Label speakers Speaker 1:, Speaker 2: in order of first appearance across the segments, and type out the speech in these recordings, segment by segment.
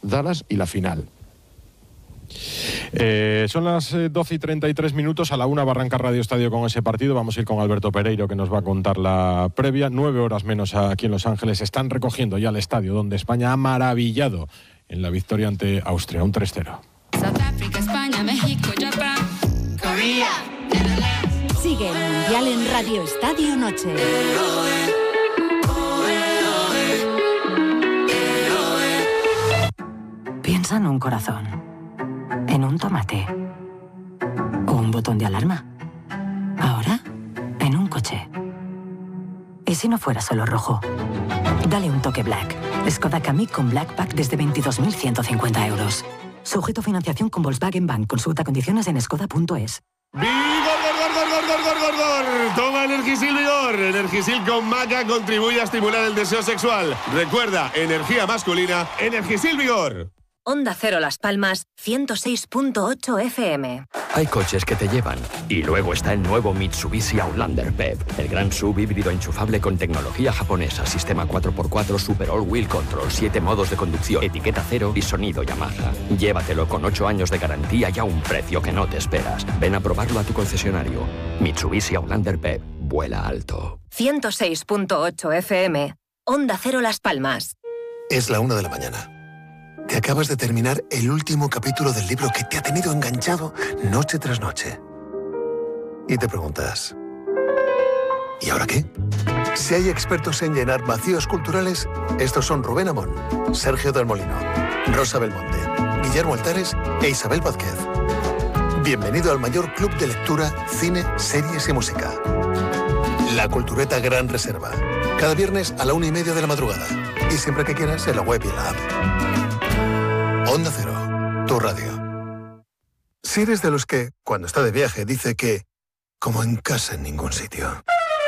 Speaker 1: Dallas y la final.
Speaker 2: Son las 12:33. A la 1 va a arrancar Radio Estadio con ese partido. Vamos a ir con Alberto Pereiro, que nos va a contar la previa. 9 horas menos aquí en Los Ángeles. Están recogiendo ya el estadio donde España ha maravillado en la victoria ante Austria, un 3-0.
Speaker 3: Sudáfrica, España, México, Japón, Corea.
Speaker 4: Sigue el Mundial en Radio Estadio Noche.
Speaker 5: Piensa en un corazón, en un tomate o un botón de alarma. Ahora, en un coche. ¿Y si no fuera solo rojo? Dale un toque Black. Skoda Kamiq con Black Pack desde 22.150 euros. Sujeto a financiación con Volkswagen Bank. Consulta condiciones en skoda.es.
Speaker 6: ¡Vigor! Toma Energisil Vigor. Energisil con maca contribuye a estimular el deseo sexual. Recuerda, energía masculina, Energisil Vigor.
Speaker 7: Onda Cero Las Palmas, 106.8 FM.
Speaker 8: Hay coches que te llevan. Y luego está el nuevo Mitsubishi Outlander PHEV, el gran SUV híbrido enchufable con tecnología japonesa, sistema 4x4 Super All-Wheel Control, 7 modos de conducción, etiqueta cero y sonido Yamaha. Llévatelo con 8 años de garantía y a un precio que no te esperas. Ven a probarlo a tu concesionario. Mitsubishi Outlander PHEV, vuela alto.
Speaker 7: 106.8 FM. Onda Cero Las Palmas.
Speaker 9: Es la 1 de la mañana. Te acabas de terminar el último capítulo del libro que te ha tenido enganchado noche tras noche. Y te preguntas, ¿y ahora qué? Si hay expertos en llenar vacíos culturales, estos son Rubén Amón, Sergio del Molino, Rosa Belmonte, Guillermo Altares e Isabel Vázquez. Bienvenido al mayor club de lectura, cine, series y música. La Cultureta Gran Reserva. Cada viernes a la 1:30 de la madrugada. Y siempre que quieras en la web y en la app. Onda Cero, tu radio. Si eres de los que, cuando está de viaje, dice que, como en casa en ningún sitio.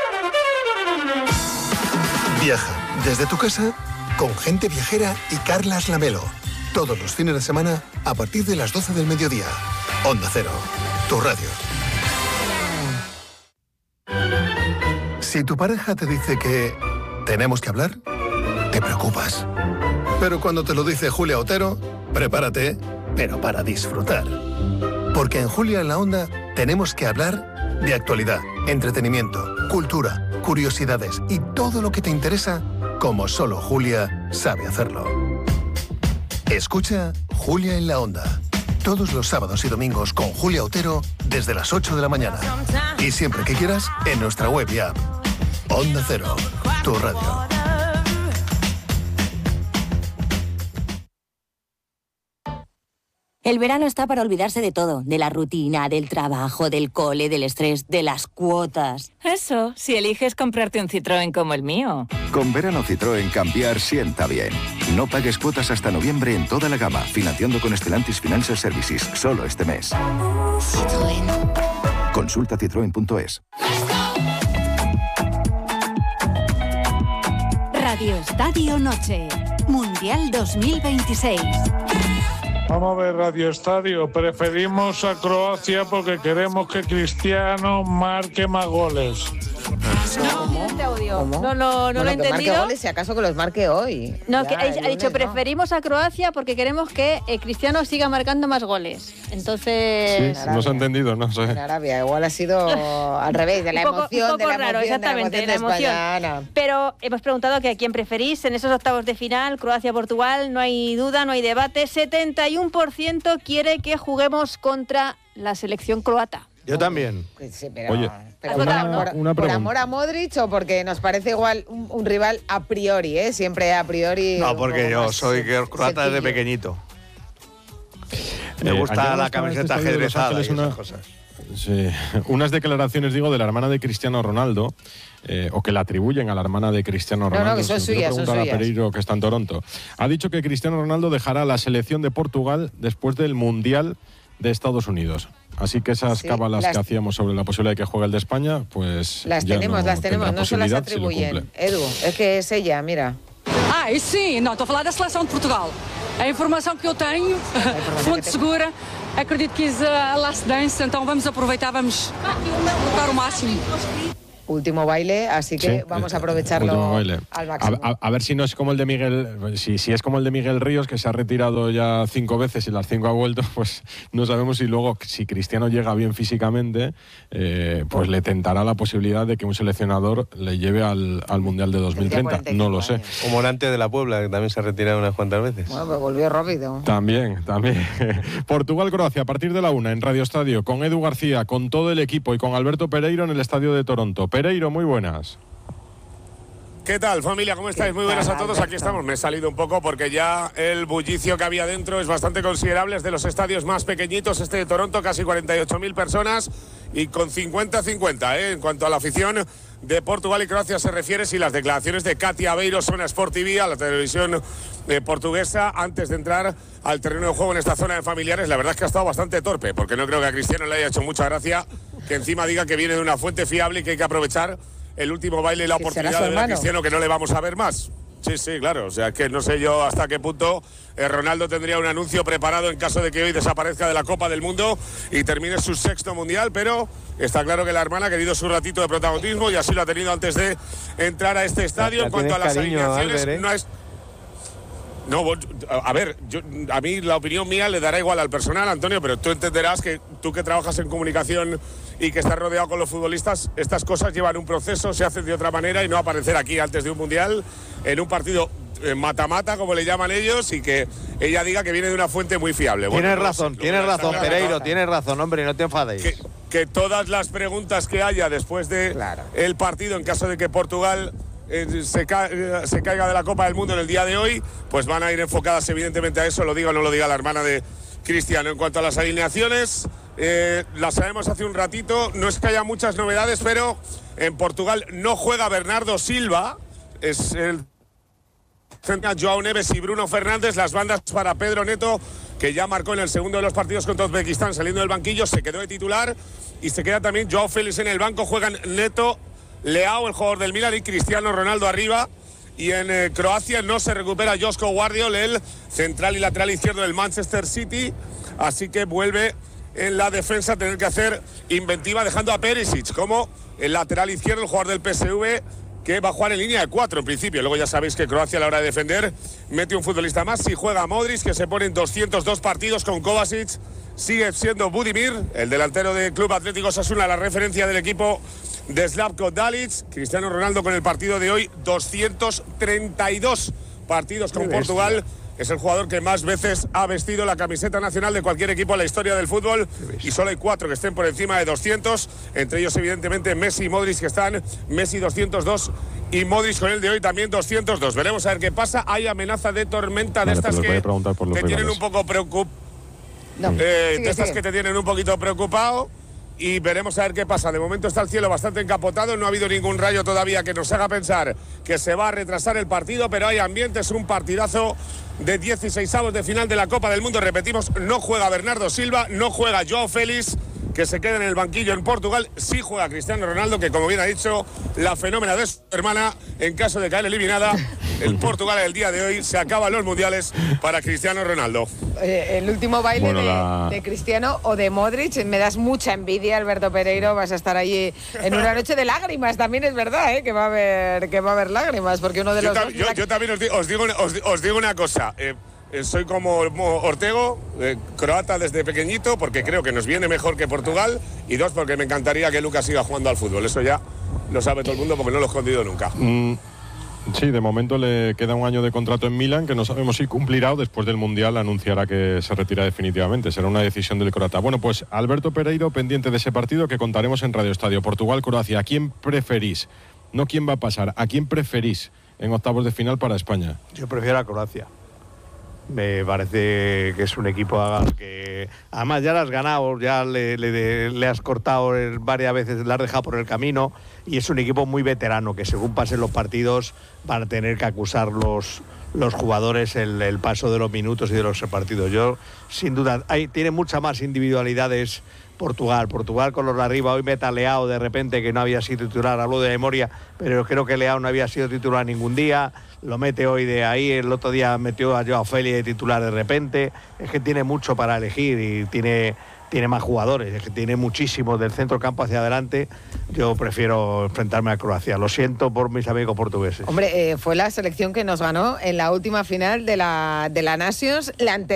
Speaker 9: Viaja desde tu casa con Gente Viajera y Carlas Lamelo. Todos los fines de semana a partir de las 12 del mediodía. Onda Cero, tu radio. Si tu pareja te dice que tenemos que hablar, te preocupas. Pero cuando te lo dice Julia Otero, prepárate, pero para disfrutar. Porque en Julia en la Onda tenemos que hablar de actualidad, entretenimiento, cultura, curiosidades y todo lo que te interesa, como solo Julia sabe hacerlo. Escucha Julia en la Onda. Todos los sábados y domingos con Julia Otero desde las 8 de la mañana. Y siempre que quieras en nuestra web y app. Onda Cero, tu radio.
Speaker 10: El verano está para olvidarse de todo, de la rutina, del trabajo, del cole, del estrés, de las cuotas.
Speaker 11: Eso, si eliges comprarte un Citroën como el mío.
Speaker 12: Con verano Citroën cambiar sienta bien. No pagues cuotas hasta noviembre en toda la gama, financiando con Stellantis Financial Services, solo este mes.
Speaker 10: Citroën.
Speaker 12: Consulta citroen.es.
Speaker 4: Radio Estadio Noche, Mundial 2026.
Speaker 13: Vamos a ver, Radio Estadio. Preferimos a Croacia porque queremos que Cristiano marque más goles.
Speaker 14: No lo he entendido.
Speaker 15: Marque goles, si acaso que los marque hoy.
Speaker 14: No,
Speaker 15: ya,
Speaker 14: que ha dicho preferimos a Croacia porque queremos que Cristiano siga marcando más goles. Entonces...
Speaker 2: Sí, no se ha entendido, no sé.
Speaker 15: En Arabia, igual ha sido al revés, de la emoción.
Speaker 14: Un poco raro, exactamente, de la emoción. Pero hemos preguntado que a quién preferís en esos octavos de final, Croacia-Portugal, no hay duda, no hay debate. 71% quiere que juguemos contra la selección croata.
Speaker 16: Yo también.
Speaker 15: Sí, pero...
Speaker 2: Oye, una
Speaker 15: ¿por amor a Modric o porque nos parece igual un rival a priori, siempre a priori?
Speaker 16: No, porque yo soy croata desde pequeñito. Me gusta la camiseta ajedrezada y esas cosas.
Speaker 2: Sí. Unas declaraciones, digo, de la hermana de Cristiano Ronaldo, o que la atribuyen a la hermana de Cristiano Ronaldo.
Speaker 15: No, que son suyas, son suyas.
Speaker 2: A Pereiro, que está en Toronto. Ha dicho que Cristiano Ronaldo dejará la selección de Portugal después del Mundial de Estados Unidos. Así que esas cábalas que hacíamos sobre la posibilidad de que juegue el de España, pues
Speaker 15: las tenemos, no se las atribuyen. Edu, es que es ella, mira.
Speaker 17: E sim, não, estou a falar da seleção de Portugal. A informação que eu tenho, fonte segura, acredito que é a last dance, então vamos aproveitar, vamos dar o máximo.
Speaker 15: último baile, así que vamos a aprovecharlo al máximo.
Speaker 2: A ver si no es como el de Miguel, si es como el de Miguel Ríos, que se ha retirado ya 5 veces y las 5 ha vuelto, pues no sabemos si luego, si Cristiano llega bien físicamente, pues le tentará la posibilidad de que un seleccionador le lleve al Mundial de 2030. No lo sé.
Speaker 16: Como Morante de la Puebla, que también se ha retirado unas cuantas veces.
Speaker 15: Bueno, pues volvió rápido.
Speaker 2: También. Portugal-Croacia a partir de la 1 en Radio Estadio, con Edu García, con todo el equipo y con Alberto Pereiro en el Estadio de Toronto. Pereiro, muy buenas.
Speaker 1: ¿Qué tal, familia? ¿Cómo estáis? Muy buenas a todos. Aquí estamos. Me he salido un poco porque ya el bullicio que había dentro es bastante considerable. Es de los estadios más pequeñitos, este de Toronto, casi 48.000 personas y con 50-50, en cuanto a la afición de Portugal y Croacia se refiere. Si las declaraciones de Katia Aveiro son a Sport TV, a la televisión portuguesa, antes de entrar al terreno de juego en esta zona de familiares, la verdad es que ha estado bastante torpe, porque no creo que a Cristiano le haya hecho mucha gracia que encima diga que viene de una fuente fiable y que hay que aprovechar el último baile y la oportunidad de ver a Cristiano, que no le vamos a ver más. Sí, claro. O sea, que no sé yo hasta qué punto Ronaldo tendría un anuncio preparado en caso de que hoy desaparezca de la Copa del Mundo y termine su 6º Mundial, pero está claro que la hermana ha querido su ratito de protagonismo y así lo ha tenido antes de entrar a este estadio. En cuanto a las alineaciones, no es... No, a ver, a mí la opinión mía le dará igual al personal, Antonio, pero tú entenderás que tú que trabajas en comunicación y que estás rodeado con los futbolistas, estas cosas llevan un proceso, se hacen de otra manera y no aparecer aquí antes de un Mundial en un partido mata-mata, como le llaman ellos, y que ella diga que viene de una fuente muy fiable.
Speaker 16: Tienes razón, Pereiro, tienes razón, hombre, no te enfadéis.
Speaker 1: Que todas las preguntas que haya después de el partido, en caso de que Portugal se caiga de la Copa del Mundo en el día de hoy, pues van a ir enfocadas evidentemente a eso, lo diga o no lo diga la hermana de Cristiano. En cuanto a las alineaciones, las sabemos hace un ratito, no es que haya muchas novedades, pero en Portugal no juega Bernardo Silva, es el Joao Neves y Bruno Fernández, las bandas para Pedro Neto, que ya marcó en el segundo de los partidos contra Uzbekistán saliendo del banquillo, se quedó de titular, y se queda también Joao Félix en el banco. Juegan Neto, Leao, el jugador del Milan, y Cristiano Ronaldo arriba. Y en Croacia no se recupera Joško Gvardiol, el central y lateral izquierdo del Manchester City, así que vuelve en la defensa a tener que hacer inventiva, dejando a Perisic como el lateral izquierdo, el jugador del PSV, que va a jugar en línea de 4 en principio. Luego ya sabéis que Croacia a la hora de defender mete un futbolista más. Si juega Modric, que se pone en 202 partidos con Kovacic, sigue siendo Budimir, el delantero del Club Atlético Osasuna, la referencia del equipo de Slavko Dalic. Cristiano Ronaldo con el partido de hoy, 232 partidos con Portugal. Es el jugador que más veces ha vestido la camiseta nacional de cualquier equipo en la historia del fútbol, y solo hay 4 que estén por encima de 200, entre ellos evidentemente Messi y Modric, que están Messi 202 y Modric con el de hoy también 202. Veremos a ver qué pasa. Hay amenaza de tormenta de estas que te tienen un poco preocupado. Que te tienen un poquito preocupado. Y veremos a ver qué pasa. De momento está el cielo bastante encapotado, no ha habido ningún rayo todavía que nos haga pensar que se va a retrasar el partido, pero hay ambiente, es un partidazo de 16avos de final de la Copa del Mundo. Repetimos, no juega Bernardo Silva, no juega Joao Félix, que se queda en el banquillo en Portugal. Sí juega Cristiano Ronaldo, que como bien ha dicho la fenómena de su hermana, en caso de caer eliminada, el Portugal el día de hoy se acaban los mundiales para Cristiano Ronaldo.
Speaker 15: El último baile de Cristiano o de Modric, me das mucha envidia, Alberto Pereiro. Vas a estar allí en una noche de lágrimas, también es verdad, que va a haber lágrimas, porque uno de los
Speaker 1: yo también os digo una cosa. Soy como Ortego, croata desde pequeñito, porque creo que nos viene mejor que Portugal, y 2, porque me encantaría que Lucas siga jugando al fútbol. Eso ya lo sabe todo el mundo, porque no lo he escondido nunca.
Speaker 2: Sí, de momento le queda un año de contrato en Milán, que no sabemos si cumplirá, o después del Mundial anunciará que se retira definitivamente. Será una decisión del croata. Bueno, pues Alberto Pereiro, pendiente de ese partido que contaremos en Radio Estadio. Portugal-Croacia, ¿a quién preferís? No quién va a pasar, ¿a quién preferís en octavos de final para España?
Speaker 16: Yo prefiero a Croacia. Me parece que es un equipo que además ya lo has ganado, ya le has cortado varias veces, le has dejado por el camino, y es un equipo muy veterano que según pasen los partidos van a tener que acusar los jugadores el paso de los minutos y de los partidos. Yo, sin duda, tiene muchas más individualidades Portugal con los de arriba. Hoy meta Leao de repente, que no había sido titular, hablo de memoria, pero creo que Leao no había sido titular ningún día, lo mete hoy de ahí, el otro día metió a Joao Félix de titular de repente. Es que tiene mucho para elegir y tiene tiene más jugadores, es que tiene muchísimos del centro campo hacia adelante. Yo prefiero enfrentarme a Croacia. Lo siento por mis amigos portugueses.
Speaker 15: Hombre, fue la selección que nos ganó en la última final de la Nations, la anterior.